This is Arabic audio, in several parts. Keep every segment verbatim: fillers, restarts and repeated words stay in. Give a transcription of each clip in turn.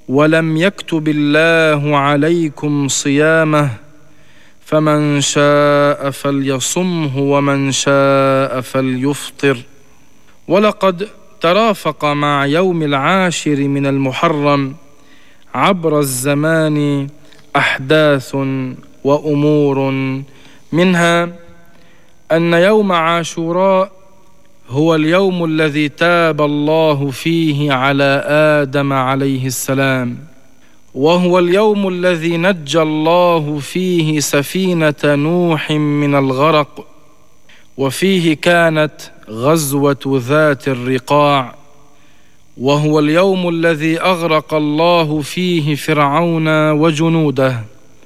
ولم يكتب الله عليكم صيامه فمن شاء فليصمه ومن شاء فليفطر. ولقد ترافق مع يوم العاشر من المحرم عبر الزمان أحداث وأمور، منها أن يوم عاشوراء هو اليوم الذي تاب الله فيه على آدم عليه السلام، وهو اليوم الذي نجى الله فيه سفينة نوح من الغرق، وفيه كانت غزوة ذات الرقاع، وهو اليوم الذي أغرق الله فيه فرعون وجنوده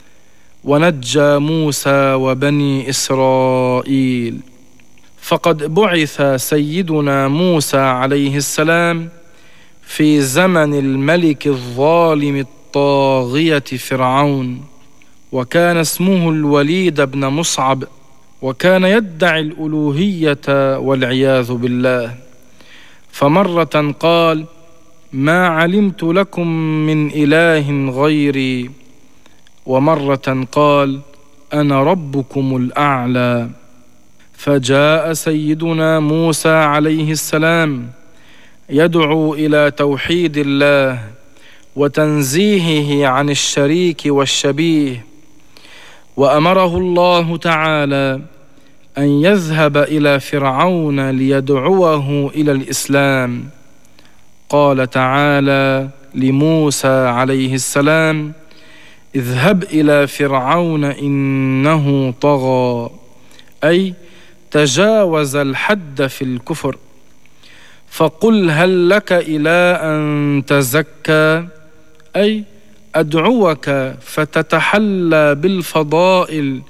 ونجى موسى وبني إسرائيل. فقد بعث سيدنا موسى عليه السلام في زمن الملك الظالم الطاغية فرعون، وكان اسمه الوليد بن مصعب، وكان يدعي الألوهية والعياذ بالله. فمرة قال: ما علمت لكم من إله غيري، ومرة قال: أنا ربكم الأعلى. فجاء سيدنا موسى عليه السلام يدعو إلى توحيد الله وتنزيهه عن الشريك والشبيه، وأمره الله تعالى أن يذهب إلى فرعون ليدعوه إلى الإسلام. قال تعالى لموسى عليه السلام: اذهب إلى فرعون إنه طغى، أي تجاوز الحد في الكفر، فقل هل لك إلى أن تزكى، أي أدعوك فتتحلى بالفضائل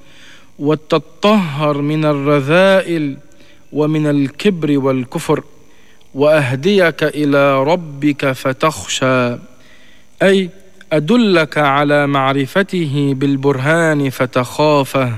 وتطهر من الرذائل ومن الكبر والكفر، وأهديك إلى ربك فتخشى، أي أدلك على معرفته بالبرهان فتخافه.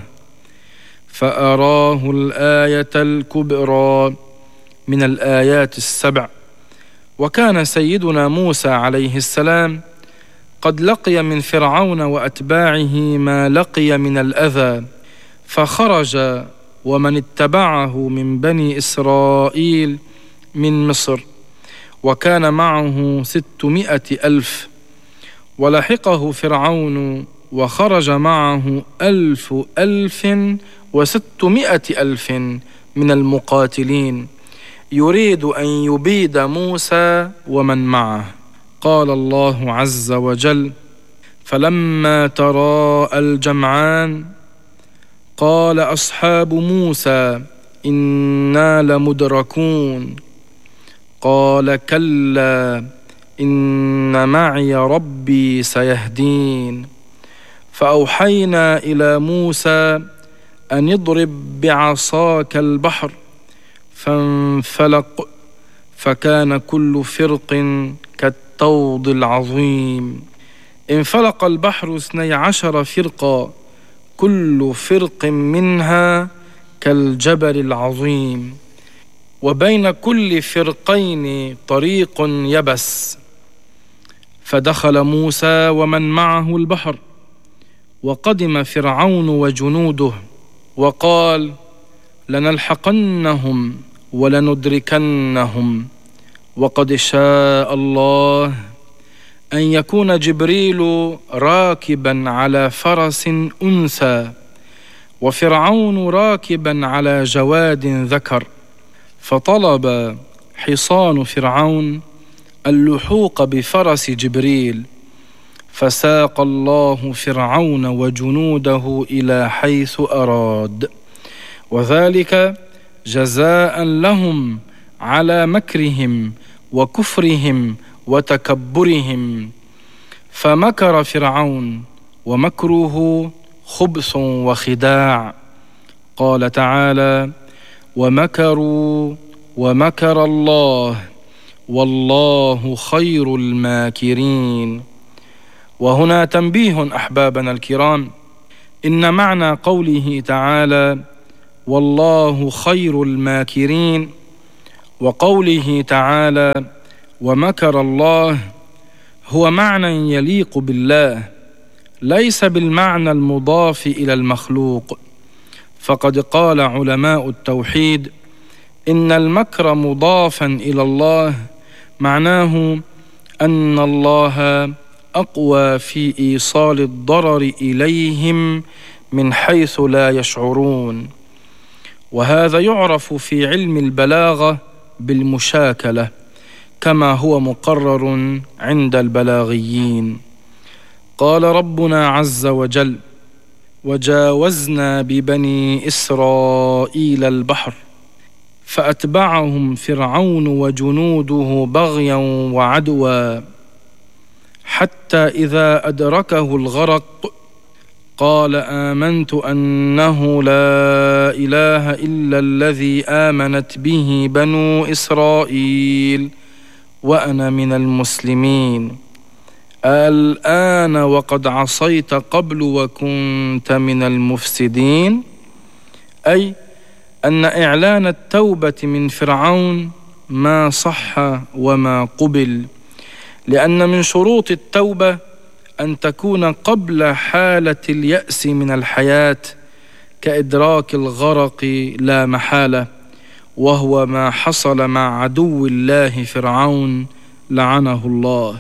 فأراه الآية الكبرى من الآيات السبع. وكان سيدنا موسى عليه السلام قد لقي من فرعون وأتباعه ما لقي من الأذى، فخرج ومن اتبعه من بني إسرائيل من مصر، وكان معه ستمائة ألف، ولحقه فرعون وخرج معه ألف ألف وستمائة ألف من المقاتلين، يريد أن يبيد موسى ومن معه. قال الله عز وجل: فلما تراءى الجمعان قال أصحاب موسى إنا لمدركون، قال كلا إن معي ربي سيهدين. فأوحينا إلى موسى أن يضرب بعصاك البحر، فانفلق فكان كل فرق كالطود العظيم. انفلق البحر اثني عشر فرقا، كل فرق منها كالجبل العظيم، وبين كل فرقين طريق يبس. فدخل موسى ومن معه البحر، وقدم فرعون وجنوده، وقال: لنلحقنهم ولندركنهم، وقد شاء الله أن يكون جبريل راكبا على فرس أنثى، وفرعون راكبا على جواد ذكر. فطلب حصان فرعون اللحوق بفرس جبريل، فساق الله فرعون وجنوده إلى حيث أراد، وذلك جزاء لهم على مكرهم وكفرهم وتكبرهم. فمكر فرعون ومكره خبث وخداع. قال تعالى: ومكروا ومكر الله والله خير الماكرين. وهنا تنبيه أحبابنا الكرام، إن معنى قوله تعالى والله خير الماكرين وقوله تعالى ومكر الله هو معنى يليق بالله، ليس بالمعنى المضاف إلى المخلوق. فقد قال علماء التوحيد: إن المكر مضافا إلى الله معناه أن الله أقوى في إيصال الضرر إليهم من حيث لا يشعرون، وهذا يعرف في علم البلاغة بالمشاكلة، كما هو مقرر عند البلاغيين. قال ربنا عز وجل: وجاوزنا ببني إسرائيل البحر فأتبعهم فرعون وجنوده بغيا وعدوا حتى إذا أدركه الغرق قال آمنت أنه لا إله إلا الذي آمنت به بنو إسرائيل وأنا من المسلمين. الآن وقد عصيت قبل وكنت من المفسدين، أي أن إعلان التوبة من فرعون ما صح وما قبل، لأن من شروط التوبة أن تكون قبل حالة اليأس من الحياة كإدراك الغرق لا محالة، وهو ما حصل مع عدو الله فرعون لعنه الله.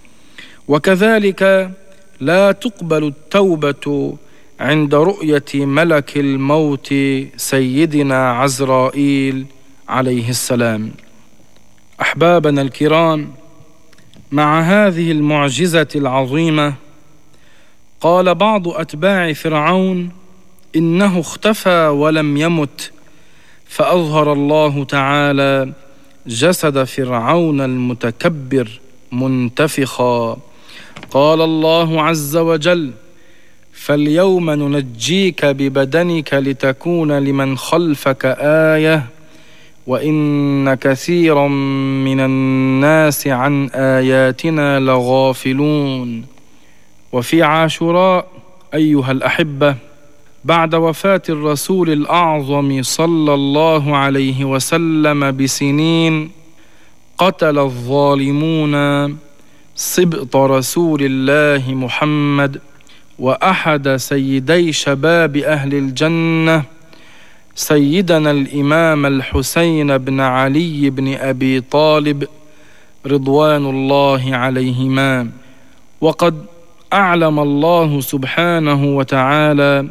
وكذلك لا تقبل التوبة عند رؤية ملك الموت سيدنا عزرائيل عليه السلام. أحبابنا الكرام، مع هذه المعجزة العظيمة قال بعض أتباع فرعون إنه اختفى ولم يمت، فأظهر الله تعالى جسد فرعون المتكبر منتفخا. قال الله عز وجل: فاليوم ننجيك ببدنك لتكون لمن خلفك آية وإن كثيرا من الناس عن آياتنا لغافلون. وفي عاشوراء أيها الأحبة، بعد وفاة الرسول الأعظم صلى الله عليه وسلم بسنين، قتل الظالمون سبط رسول الله محمد وأحد سيدي شباب أهل الجنة، سيدنا الإمام الحسين بن علي بن أبي طالب رضوان الله عليهما. وقد أعلم الله سبحانه وتعالى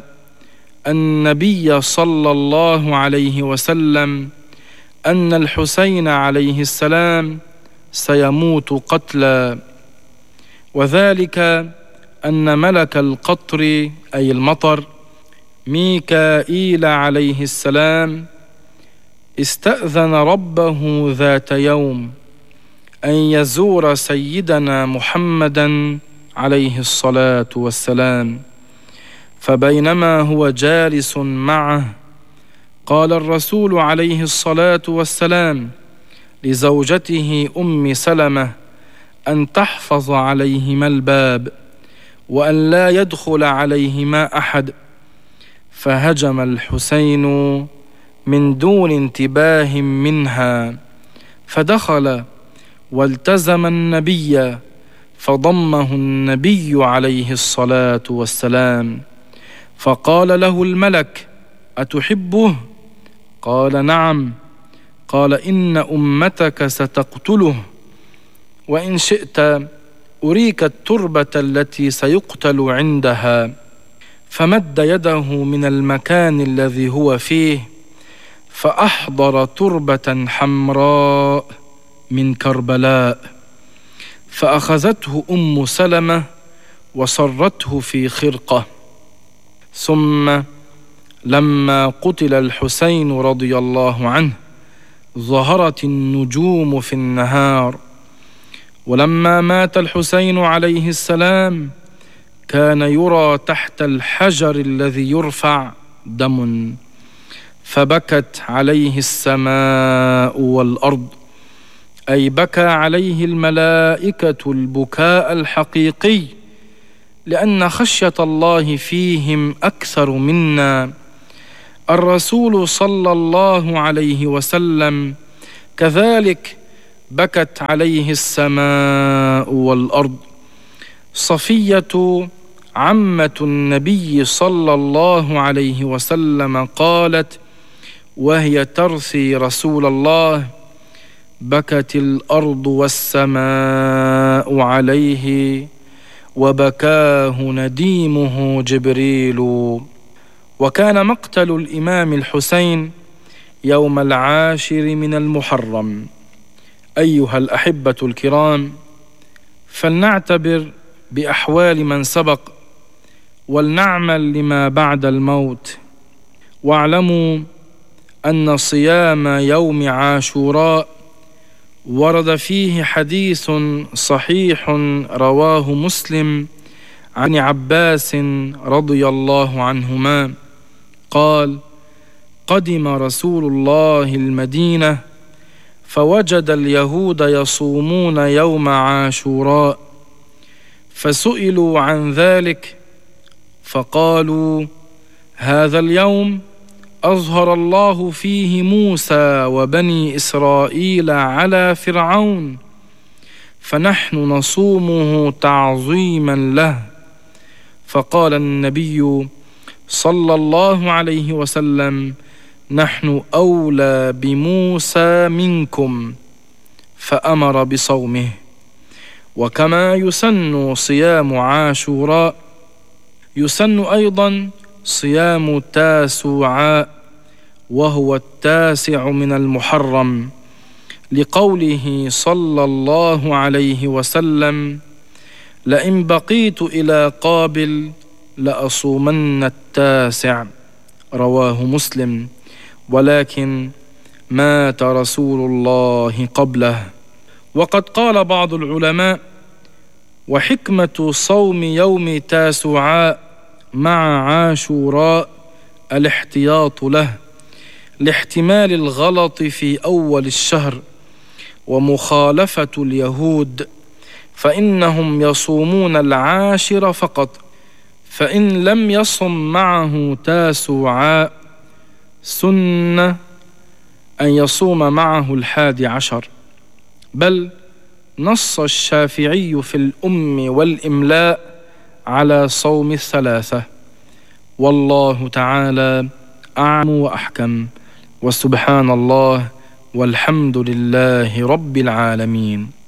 النبي صلى الله عليه وسلم أن الحسين عليه السلام سيموت قتلا، وذلك أن ملك القطر أي المطر ميكائيل عليه السلام استأذن ربه ذات يوم أن يزور سيدنا محمدا عليه الصلاة والسلام، فبينما هو جالس معه قال الرسول عليه الصلاة والسلام لزوجته أم سلمة أن تحفظ عليهما الباب وأن لا يدخل عليهما أحد، فهجم الحسين من دون انتباه منها، فدخل والتزم النبي، فضمه النبي عليه الصلاة والسلام، فقال له الملك: أتحبه؟ قال: نعم. قال: إن أمتك ستقتله، وإن شئت أريك التربة التي سيقتل عندها. فمد يده من المكان الذي هو فيه فأحضر تربة حمراء من كربلاء، فأخذته أم سلمة وصرته في خرقة. ثم لما قتل الحسين رضي الله عنه ظهرت النجوم في النهار، ولما مات الحسين عليه السلام كان يرى تحت الحجر الذي يرفع دم، فبكت عليه السماء والأرض، أي بكى عليه الملائكة البكاء الحقيقي، لأن خشية الله فيهم أكثر منا. الرسول صلى الله عليه وسلم كذلك بكت عليه السماء والأرض، صفية عمة النبي صلى الله عليه وسلم قالت وهي ترثي رسول الله: بكت الأرض والسماء عليه وبكاه نديمه جبريل. وكان مقتل الإمام الحسين يوم العاشر من المحرم. أيها الأحبة الكرام، فلنعتبر بأحوال من سبق ولنعمل لما بعد الموت. واعلموا أن صيام يوم عاشوراء ورد فيه حديث صحيح رواه مسلم عن عباس رضي الله عنهما قال: قدم رسول الله المدينة فوجد اليهود يصومون يوم عاشوراء، فسئلوا عن ذلك فقالوا: هذا اليوم أظهر الله فيه موسى وبني إسرائيل على فرعون، فنحن نصومه تعظيما له. فقال النبي صلى الله عليه وسلم: نحن أولى بموسى منكم، فأمر بصومه. وكما يسن صيام عاشوراء يسن أيضا صيام تاسوعاء، وهو التاسع من المحرم، لقوله صلى الله عليه وسلم: لئن بقيت إلى قابل لأصومن التاسع. رواه مسلم. ولكن مات رسول الله قبله. وقد قال بعض العلماء: وحكمة صوم يوم تاسوعاء مع عاشوراء الاحتياط له لاحتمال الغلط في أول الشهر ومخالفة اليهود، فإنهم يصومون العاشر فقط، فإن لم يصم معه تاسوعاء سن أن يصوم معه الحادي عشر. بل نص الشافعي في الأم والإملاء على صوم الثلاثة. والله تعالى أعلم وأحكم، وسبحان الله والحمد لله رب العالمين.